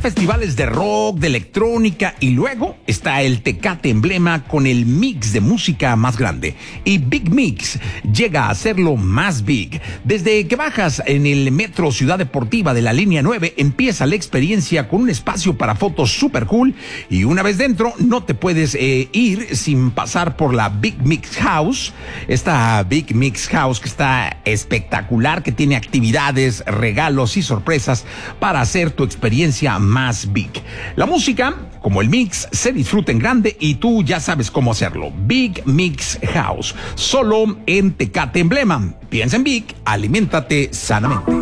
festivales de rock, de electrónica y luego está el Tecate Emblema con el mix de música más grande. Y Big Mix llega a serlo más big. Desde que bajas en el metro Ciudad Deportiva de la línea 9 empieza la experiencia con un espacio para fotos super cool y una vez dentro no te puedes ir sin pasar por la Big Mix House. Esta Big Mix House que está espectacular, que tiene actividades, regalos y sorpresas para hacer tu experiencia más big. La música, como el mix, se disfruta en grande y tú ya sabes cómo hacerlo. Big Mix House, solo en Tecate Emblema. Piensa en Big, aliméntate sanamente.